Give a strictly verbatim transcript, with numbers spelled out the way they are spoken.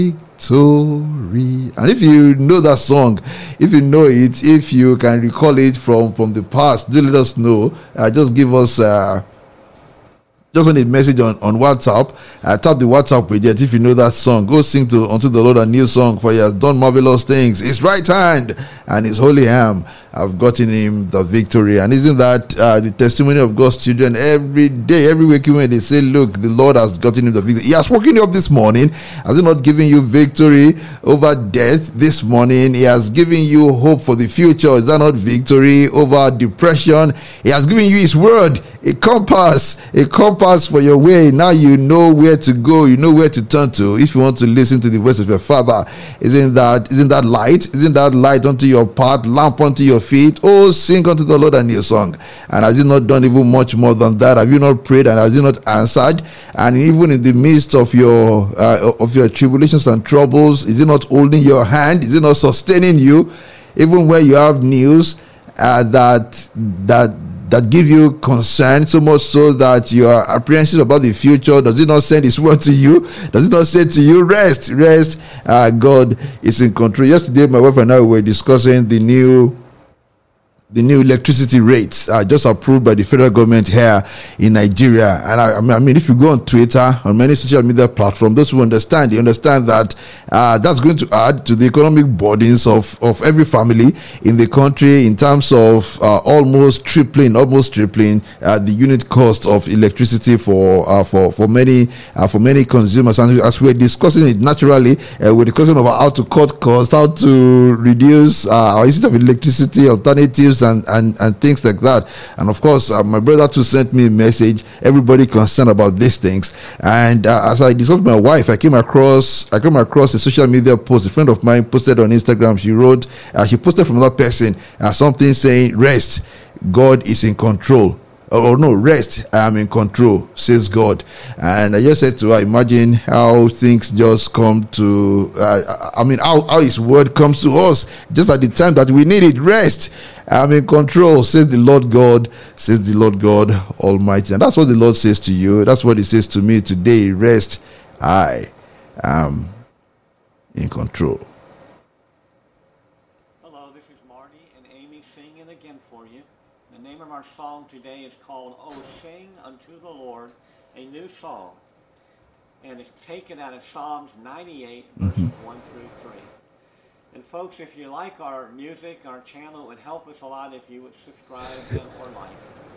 Victory. And if you know that song, if you know it, if you can recall it from from the past, do let us know. Uh, just give us uh, just send a message on, on WhatsApp. Uh, tap the WhatsApp widget if you know that song. Go sing to unto the Lord a new song, for he has done marvelous things. His right hand and his holy arm have gotten him the victory. And isn't that uh, the testimony of God's children? Every day, every week when they say, look, the Lord has gotten him the victory. He has woken you up this morning. Has he not given you victory over death this morning? He has given you hope for the future. Is that not victory over depression? He has given you his word, a compass, a compass for your way. Now you know where to go. You know where to turn to if you want to listen to the voice of your Father. Isn't that, isn't that light? Isn't that light unto your path, lamp unto your feet? Oh, sing unto the Lord a new song. And has he not done even much more than that? Have you not prayed and has he not answered? And even in the midst of your uh, of your tribulations and troubles, is he not holding your hand? Is he not sustaining you? Even when you have news uh, that that that give you concern, so much so that you are apprehensive about the future, does he not send his word to you? Does he not say to you, rest, rest, uh, God is in control? Yesterday, my wife and I were discussing the new the new electricity rates uh, just approved by the federal government here in Nigeria. And I, I mean, if you go on Twitter, on many social media platforms, those who understand, you understand that uh, that's going to add to the economic burdens of, of every family in the country in terms of uh, almost tripling, almost tripling uh, the unit cost of electricity for uh, for for many uh, for many consumers. And as we're discussing it naturally, uh, we're discussing about how to cut costs, how to reduce uh, our usage of electricity, alternatives, and, and, and things like that. And of course, uh, my brother too sent me a message. Everybody concerned about these things. And uh, as I discussed with my wife, I came across I came across a social media post. A friend of mine posted on Instagram. She wrote, uh, she posted from that person uh, something saying, "Rest, God is in control." Oh no, rest, I am in control, says God. And I just said to her, imagine how things just come to, uh, I mean, how, how his word comes to us just at the time that we need it. Rest, I am in control, says the Lord God, says the Lord God Almighty. And that's what the Lord says to you. That's what he says to me today. Rest, I am in control. Our song today is called "Oh Sing Unto the Lord a New Song," and it's taken out of Psalms ninety-eight, verses mm-hmm. one through three. And folks, if you like our music, our channel, it would help us a lot if you would subscribe and or like.